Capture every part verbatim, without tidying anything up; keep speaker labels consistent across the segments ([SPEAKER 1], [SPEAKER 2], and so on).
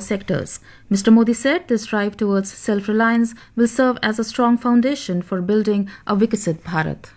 [SPEAKER 1] sectors. Mister Modi said this drive towards self-reliance will serve as a strong foundation for building a Viksit Bharat.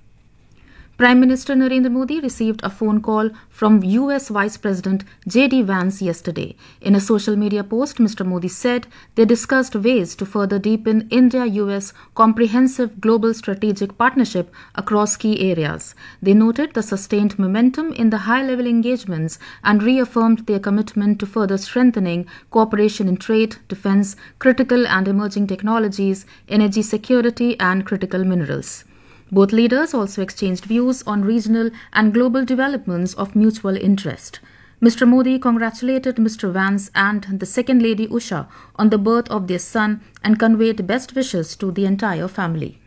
[SPEAKER 1] Prime Minister Narendra Modi received a phone call from U S Vice President J D Vance yesterday. In a social media post, Mister Modi said they discussed ways to further deepen India-U S comprehensive global strategic partnership across key areas. They noted the sustained momentum in the high-level engagements and reaffirmed their commitment to further strengthening cooperation in trade, defense, critical and emerging technologies, energy security and critical minerals. Both leaders also exchanged views on regional and global developments of mutual interest. Mister Modi congratulated Mister Vance and the Second Lady Usha on the birth of their son and conveyed best wishes to the entire family.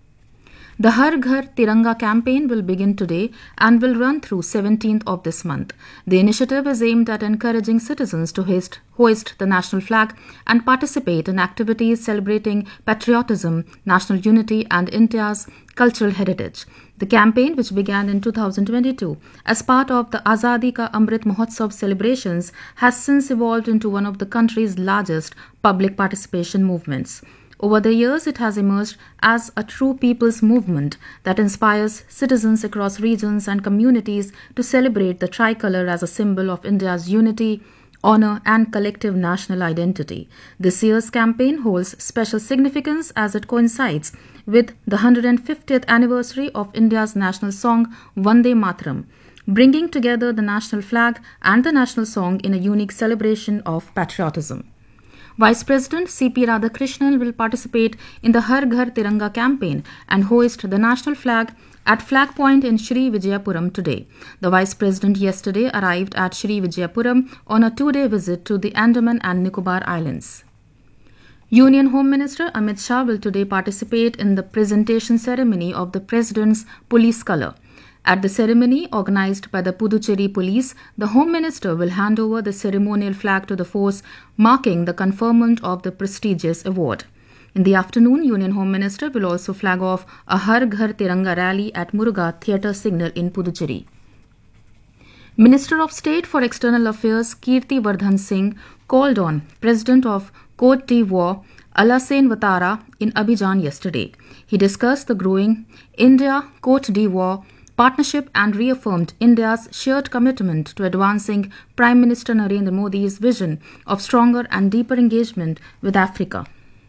[SPEAKER 1] The Har Ghar Tiranga campaign will begin today and will run through seventeenth of this month. The initiative is aimed at encouraging citizens to hoist, hoist the national flag and participate in activities celebrating patriotism, national unity and India's cultural heritage. The campaign, which began in two thousand twenty-two as part of the Azadi Ka Amrit Mahotsav celebrations, has since evolved into one of the country's largest public participation movements. Over the years, it has emerged as a true people's movement that inspires citizens across regions and communities to celebrate the tricolour as a symbol of India's unity, honour and collective national identity. This year's campaign holds special significance as it coincides with the one hundred fiftieth anniversary of India's national song Vande Mataram, bringing together the national flag and the national song in a unique celebration of patriotism. Vice President C P Radhakrishnan will participate in the Har Ghar Tiranga campaign and hoist the national flag at Flag Point in Sri Vijayapuram today. The Vice President yesterday arrived at Sri Vijayapuram on a two-day visit to the Andaman and Nicobar Islands. Union Home Minister Amit Shah will today participate in the presentation ceremony of the President's Police Colour. At the ceremony organised by the Puducherry Police, the Home Minister will hand over the ceremonial flag to the force, marking the conferment of the prestigious award. In the afternoon, Union Home Minister will also flag off a Har Ghar Tiranga rally at Muruga Theatre Signal in Puducherry. Minister of State for External Affairs Kirti Vardhan Singh called on President of Cote d'Ivoire Alassane Ouattara in Abidjan yesterday. He discussed the growing India-Cote d'Ivoire partnership and reaffirmed India's shared commitment to advancing Prime Minister Narendra Modi's vision of stronger and deeper engagement with Africa.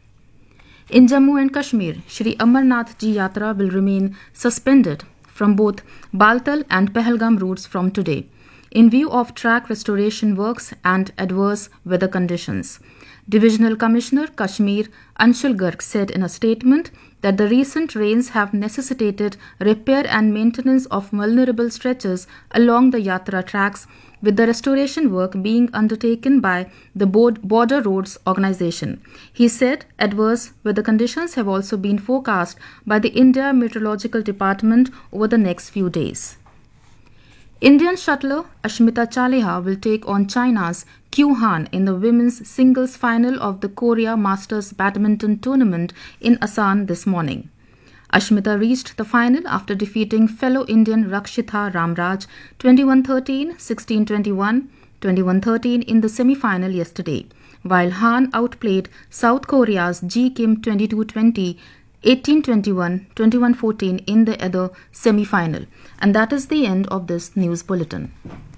[SPEAKER 1] In Jammu and Kashmir, Shri Amarnath Ji Yatra will remain suspended from both Baltal and Pahalgam routes from today, in view of track restoration works and adverse weather conditions. Divisional Commissioner Kashmir Anshul Garg said in a statement that the recent rains have necessitated repair and maintenance of vulnerable stretches along the Yatra tracks, with the restoration work being undertaken by the Border Roads Organisation. He said adverse weather conditions have also been forecast by the India Meteorological Department over the next few days. Indian shuttler Ashmita Chaliha will take on China's Qiu Han in the women's singles final of the Korea Masters Badminton Tournament in Asan this morning. Ashmita reached the final after defeating fellow Indian Rakshitha Ramraj twenty-one thirteen, sixteen twenty-one, twenty-one thirteen in the semi-final yesterday, while Han outplayed South Korea's Ji Kim twenty-two twenty, eighteen twenty-one, twenty-one fourteen in the other semi-final. And that is the end of this news bulletin.